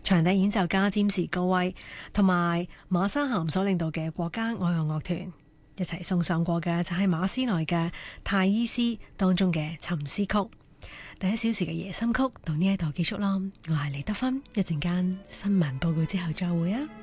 長笛演奏家詹士高威同埋馬沙咸所領導嘅國家愛樂樂團一齊送上過嘅就係馬斯內嘅泰伊斯當中嘅沉思曲。第一小時嘅夜深曲到呢一度結束啦，我係李德芬，一陣間新聞報告之後再會啊。